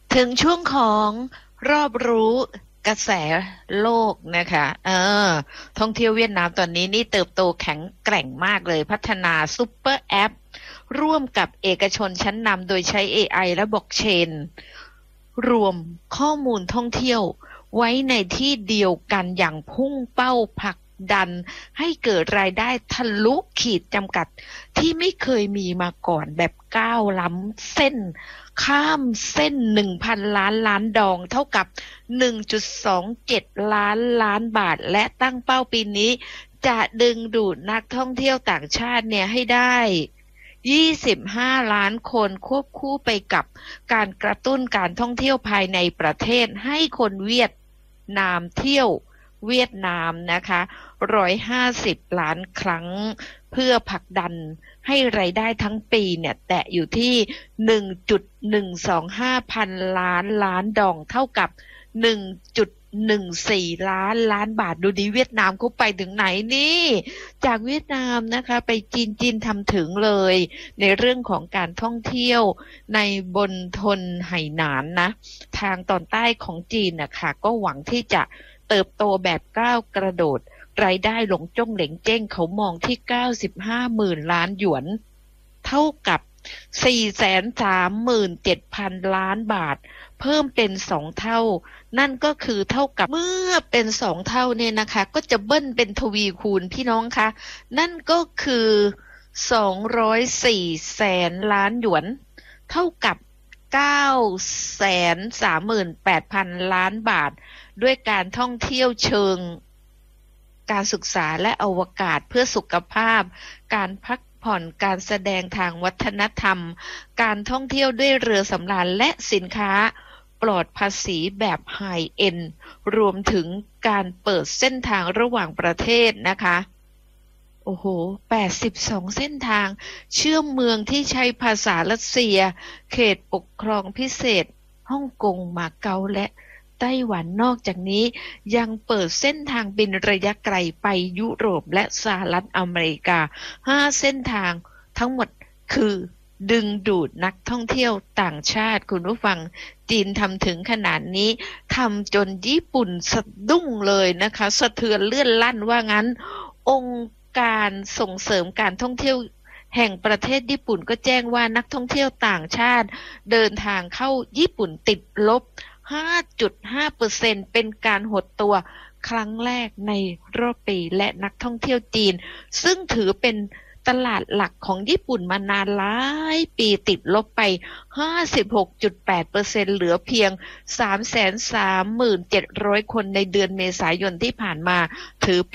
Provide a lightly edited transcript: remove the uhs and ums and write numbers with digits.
ถึงช่วงของรอบรู้กระแสโลกนะคะท่องเที่ยวเวียดนามตอนนี้นี่เติบโตแข็งแกร่งมากเลยพัฒนาซุปเปอร์แอปร่วมกับเอกชนชั้นนำโดยใช้ AI และบล็อกเชนรวมข้อมูลท่องเที่ยวไว้ในที่เดียวกันอย่างพุ่งเป้าผลักดันให้เกิดรายได้ทะลุขีดจำกัดที่ไม่เคยมีมาก่อนแบบก้าวล้ำเส้นข้ามเส้น 1,000 ล้านล้านดองเท่ากับ 1.27 ล้านล้านบาทและตั้งเป้าปีนี้จะดึงดูดนักท่องเที่ยวต่างชาติเนี่ยให้ได้25 ล้านคนควบคู่ไปกับการกระตุ้นการท่องเที่ยวภายในประเทศให้คนเวียดนามเที่ยวเวียดนามนะคะ150 ล้านครั้งเพื่อผลักดันให้รายได้ทั้งปีเนี่ยแตะอยู่ที่ 1.125 พันล้านล้านดองเท่ากับ 1.14 ล้านล้านบาทดูดิเวียดนามเขาไปถึงไหนนี่จากเวียดนามนะคะไปจีนทำถึงเลยในเรื่องของการท่องเที่ยวในบนทนไหหนานนะทางตอนใต้ของจีนนะคะก็หวังที่จะเติบโตแบบก้าวกระโดดรายได้หลงจ้องเหลงเจ้งเขามองที่95หมื่นล้านหยวนเท่ากับ 437,000 ล้านบาทเพิ่มเป็น2เท่านั่นก็คือเท่ากับเมื่อเป็น2เท่าเนี่ยนะคะก็จะเบิ้ลเป็นทวีคูณพี่น้องคะนั่นก็คือ204แสนล้านหยวนเท่ากับ938,000 ล้านบาทด้วยการท่องเที่ยวเชิงการศึกษาและอวกาศเพื่อสุขภาพการพักผ่อนการแสดงทางวัฒนธรรมการท่องเที่ยวด้วยเรือสำราญและสินค้าปลอดภาษีแบบไฮเอ็นด์รวมถึงการเปิดเส้นทางระหว่างประเทศนะคะโอ้โห82เส้นทางเชื่อมเมืองที่ใช้ภาษารัสเซียเขตปกครองพิเศษฮ่องกงมาเก๊าและไต้หวันนอกจากนี้ยังเปิดเส้นทางบินระยะไกลไปยุโรปและสหรัฐอเมริกา5เส้นทางทั้งหมดคือดึงดูดนักท่องเที่ยวต่างชาติคุณผู้ฟังจีนทำถึงขนาดนี้ทำจนญี่ปุ่นสะดุ้งเลยนะคะสะเทือนเลื่อนลั่นว่างั้นองค์การส่งเสริมการท่องเที่ยวแห่งประเทศญี่ปุ่นก็แจ้งว่านักท่องเที่ยวต่างชาติเดินทางเข้าญี่ปุ่นติดลบ 5.5% เป็นการหดตัวครั้งแรกในรอบปีและนักท่องเที่ยวจีนซึ่งถือเป็นตลาดหลักของญี่ปุ่นมานานหลายปีติดลบไป 56.8% เหลือเพียง 337,000 คนในเดือนเมษายนที่ผ่านมาถือ